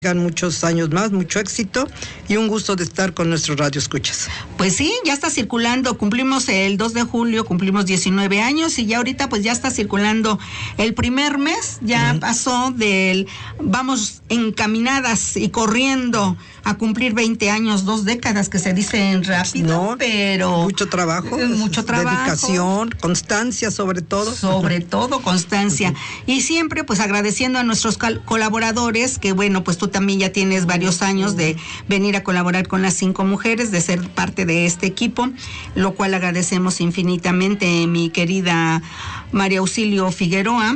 muchos años más, mucho éxito y un gusto de estar con nuestros radioescuchas. Pues sí, ya está circulando, cumplimos el 2 de julio, cumplimos 19 años y ya ahorita pues ya está circulando el primer mes, ya pasó vamos encaminadas y corriendo a cumplir 20 años, 2 décadas que se dicen rápido, pero... Mucho trabajo, dedicación, constancia sobre todo. Sobre todo constancia. Y siempre pues agradeciendo a nuestros colaboradores, que bueno, pues tú también ya tienes varios años de venir a colaborar con las 5 mujeres, de ser parte de este equipo, lo cual agradecemos infinitamente, mi querida María Auxilio Figueroa.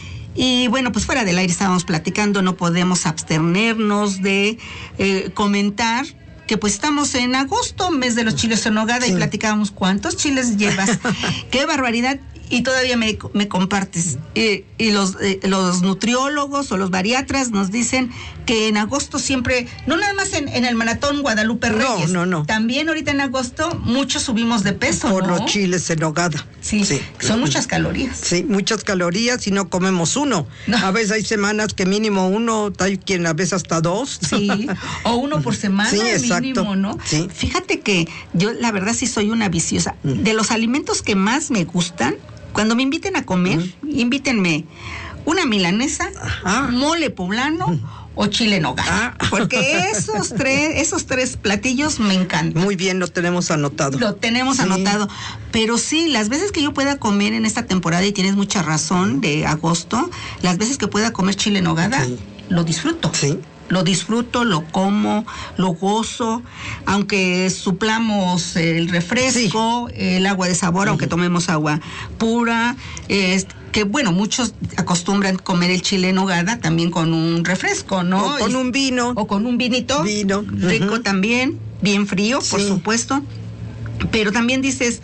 Y bueno, pues fuera del aire estábamos platicando, no podemos abstenernos de comentar que pues estamos en agosto, mes de los chiles en nogada, sí. Y platicábamos cuántos chiles llevas. ¡Qué barbaridad! Y todavía me compartes. Y los nutriólogos o los bariatras nos dicen que en agosto siempre, no nada más en el maratón Guadalupe Reyes. No. También ahorita en agosto muchos subimos de peso, por ¿no? los chiles en nogada. Sí, son muchas calorías. Sí, muchas calorías y no comemos uno. No. A veces hay semanas que mínimo uno, hay quien a veces hasta 2. Sí, o uno por semana, sí, mínimo, ¿no? Sí. Fíjate que yo la verdad sí soy una viciosa. De los alimentos que más me gustan, cuando me inviten a comer, invítenme una milanesa, mole poblano o chile en nogada, porque esos tres platillos me encantan. Muy bien, lo tenemos anotado. Anotado, pero sí, las veces que yo pueda comer en esta temporada, y tienes mucha razón, de agosto, las veces que pueda comer chile en nogada, lo disfruto. Sí. Lo disfruto, lo como, lo gozo, aunque suplamos el refresco, el agua de sabor, aunque tomemos agua pura, que bueno, muchos acostumbran comer el chile en nogada también con un refresco, ¿no? O con un vino. O con un vinito. Rico también, bien frío, por supuesto. Pero también dices,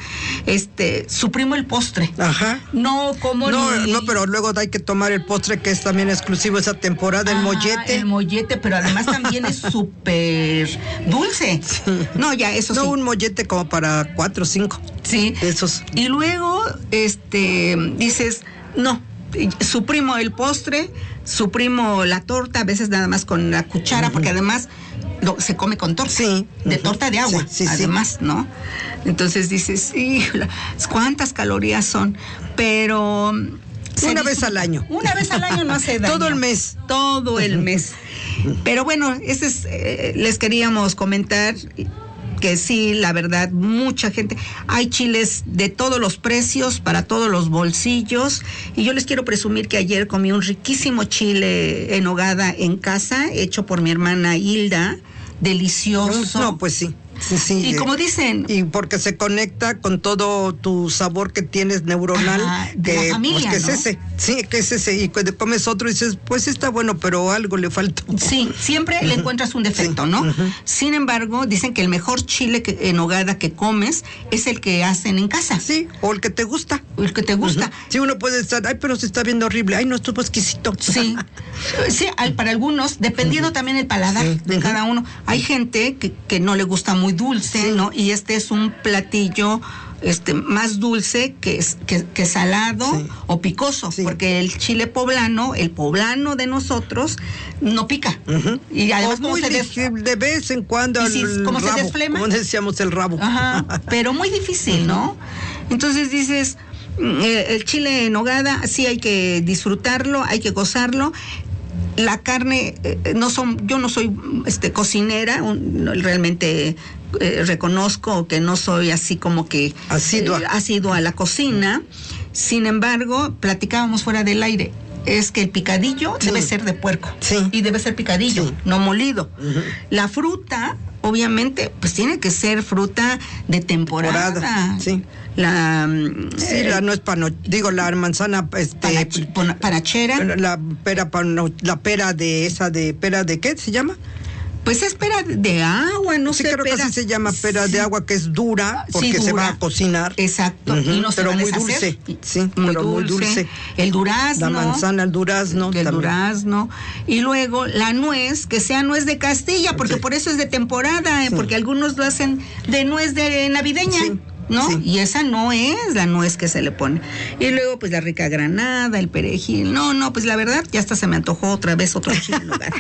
suprimo el postre. Ajá. No como No, pero luego hay que tomar el postre que es también exclusivo esa temporada, el mollete. El mollete, pero además también es súper dulce. Sí. No, ya, eso no, sí. Un mollete como para 4 o 5. Sí. Esos. Y luego, dices, no, suprimo el postre, suprimo la torta, a veces nada más con la cuchara, porque además se come con torta, de torta de agua, además, ¿no? Entonces dices, ¿cuántas calorías son? Pero... Una vez al año no hace daño. Todo el mes. Pero bueno, les queríamos comentar que sí, la verdad, mucha gente, hay chiles de todos los precios, para todos los bolsillos, y yo les quiero presumir que ayer comí un riquísimo chile en nogada en casa, hecho por mi hermana Hilda, delicioso. No, pues sí. Sí, y como dicen... Y porque se conecta con todo tu sabor que tienes neuronal. De la familia, pues, ¿no? Es ese. Sí, que es ese. Y cuando comes otro dices, pues está bueno, pero algo le falta. Sí, siempre le encuentras un defecto, ¿no? Sin embargo, dicen que el mejor chile en nogada que comes es el que hacen en casa. Sí, o el que te gusta. Sí, uno puede estar, pero se está viendo horrible. Ay, no, estuvo exquisito. Sí, para algunos, dependiendo también el paladar de cada uno. Hay gente que no le gusta muy dulce, ¿no? Y es un platillo más dulce que salado o picoso, porque el chile poblano, el poblano de nosotros, no pica. Y además muy de vez en cuando como rabo, se desflema, como decíamos, el rabo. Pero muy difícil, ¿no? Entonces dices, el chile en nogada sí hay que disfrutarlo, hay que gozarlo. La carne, yo no soy cocinera, realmente reconozco que no soy así como que asidua a la cocina. Sin embargo, platicábamos fuera del aire, es que el picadillo debe ser de puerco, y debe ser picadillo, no molido. La fruta, obviamente, pues tiene que ser fruta de temporada. Sí. La nuez la manzana panachera, la pera de pera de ¿qué se llama? Pues es pera de agua, no sé. Creo que así se llama, pera de agua, que es dura, porque se va a cocinar. Exacto, y no se va a deshacer. Muy dulce. El durazno. La manzana, el durazno. Y luego la nuez, que sea nuez de Castilla, porque por eso es de temporada, porque algunos lo hacen de nuez de navideña. ¿no? Sí. Y esa no es la nuez que se le pone. Y luego, pues, la rica granada, el perejil. No, pues, la verdad, ya hasta se me antojó otra vez otro chile en nogada.